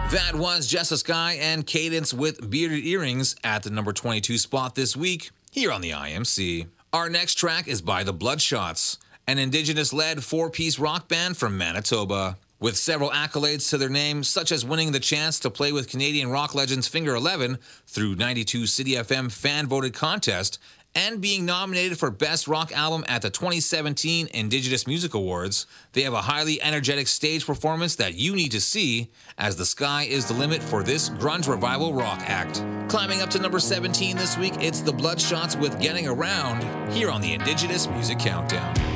That was Jessa Sky and Cadence with Bearded Earrings at the number 22 spot this week here on the IMC. Our next track is by the Bloodshots, an Indigenous-led four-piece rock band from Manitoba. With several accolades to their name, such as winning the chance to play with Canadian rock legends Finger Eleven through 92 City FM fan-voted contest, and being nominated for Best Rock Album at the 2017 Indigenous Music Awards, they have a highly energetic stage performance that you need to see, as the sky is the limit for this grunge revival rock act. Climbing up to number 17 this week, it's the Bloodshots with Getting Around, here on the Indigenous Music Countdown.